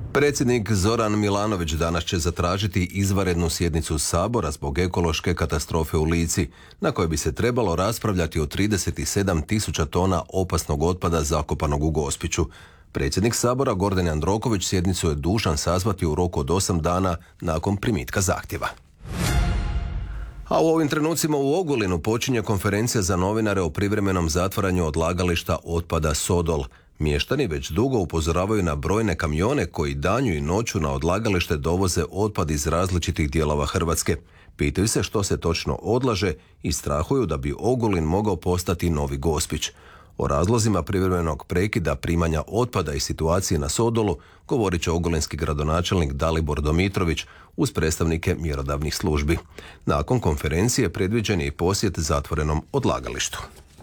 Predsjednik Zoran Milanović danas će zatražiti izvanrednu sjednicu Sabora zbog ekološke katastrofe u Lici, na kojoj bi se trebalo raspravljati o 37.000 tona opasnog otpada zakopanog u Gospiću. Predsjednik Sabora Gordan Jandroković sjednicu je dužan sazvati u roku od 8 dana nakon primitka zahtjeva. A u ovim trenucima u Ogulinu počinje konferencija za novinare o privremenom zatvaranju odlagališta otpada Sodol. Mještani već dugo upozoravaju na brojne kamione koji danju i noću na odlagalište dovoze otpad iz različitih dijelova Hrvatske. Pitaju se što se točno odlaže i strahuju da bi Ogulin mogao postati novi Gospić. O razlozima privremenog prekida primanja otpada i situacije na Sodolu govorit će ogulinski gradonačelnik Dalibor Domitrović uz predstavnike mjerodavnih službi. Nakon konferencije predviđen je i posjet zatvorenom odlagalištu.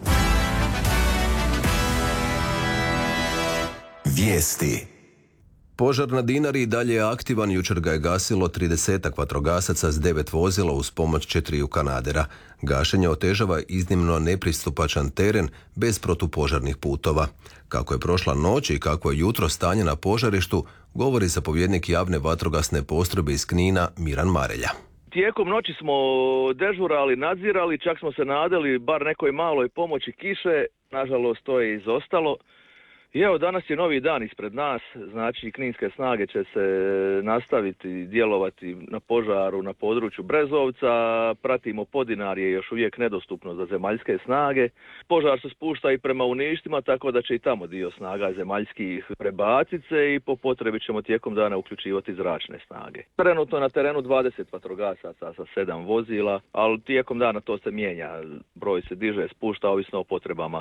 Vijesti. Požar na Dinari i dalje je aktivan, jučer ga je gasilo 30-ak vatrogasaca s 9 vozila uz pomoć 4 kanadera. Gašenje otežava iznimno nepristupačan teren bez protupožarnih putova. Kako je prošla noć i kako je jutro stanje na požarištu, govori zapovjednik javne vatrogasne postrojbe iz Knina Miran Marelja. Tijekom noći smo dežurali, nadzirali, čak smo se nadali bar nekoj maloj pomoći kiše, nažalost to je izostalo. I evo, danas je novi dan ispred nas, znači kninske snage će se nastaviti djelovati na požaru na području Brezovca, pratimo Podinarje, još uvijek nedostupno za zemaljske snage. Požar se spušta i prema Uništima, tako da će i tamo dio snaga zemaljskih prebaciti se i po potrebi ćemo tijekom dana uključivati zračne snage. Trenutno na terenu 20 vatrogasaca sa 7 vozila, ali tijekom dana to se mijenja, broj se diže, spušta ovisno o potrebama.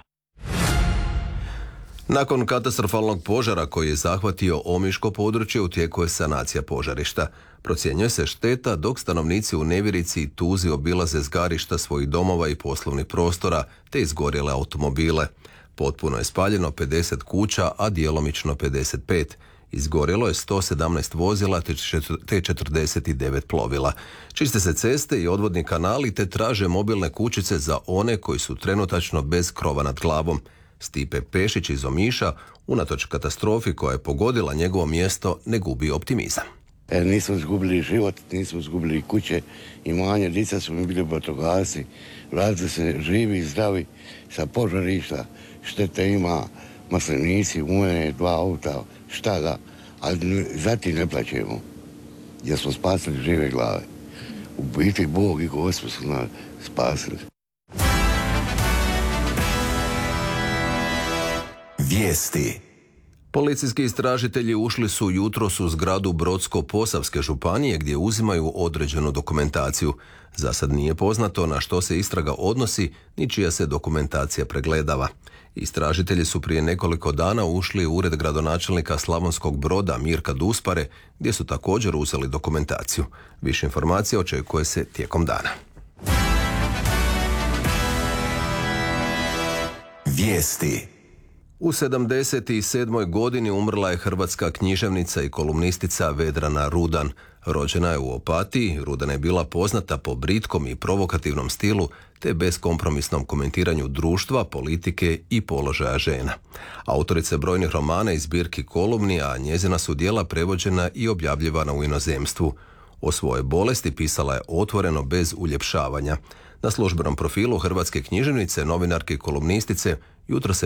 Nakon katastrofalnog požara koji je zahvatio Omiško područje, u tijeku je sanacija požarišta. Procjenjuje se šteta dok stanovnici u Nevjerici i Tuzi obilaze zgarišta svojih domova i poslovnih prostora te izgorjele automobile. Potpuno je spaljeno 50 kuća, a djelomično 55. Izgorjelo je 117 vozila te 49 plovila. Čiste se ceste i odvodni kanali te traže mobilne kućice za one koji su trenutačno bez krova nad glavom. Stipe Pešić iz Omiša, unatoč katastrofi koja je pogodila njegovo mjesto, ne gubi optimizam. Nismo izgubili život, nismo izgubili kuće, imanje, djeca su mi bili vatrogasci, vratili se živi i zdravi sa požarišta, štete ima, maslenici, u mene 2 auta, šta da, ali zatim ne plaćemo, jer smo spasili žive glave. U biti Bog i Gospod su nas spasili. Vijesti. Policijski istražitelji ušli su jutros u zgradu Brodsko-posavske županije gdje uzimaju određenu dokumentaciju. Za sad nije poznato na što se istraga odnosi ni čija se dokumentacija pregledava. Istražitelji su prije nekoliko dana ušli u ured gradonačelnika Slavonskog Broda Mirka Duspare gdje su također uzeli dokumentaciju. Više informacija očekuje se tijekom dana. Vijesti. U 77. godini umrla je hrvatska književnica i kolumnistica Vedrana Rudan. Rođena je u Opatiji, Rudan je bila poznata po britkom i provokativnom stilu te beskompromisnom komentiranju društva, politike i položaja žena. Autorica brojnih romana i zbirki kolumni, a njezina su djela prevođena i objavljivana u inozemstvu. O svojoj bolesti pisala je otvoreno bez uljepšavanja. Na službenom profilu hrvatske književnice, novinarke i kolumnistice jutro se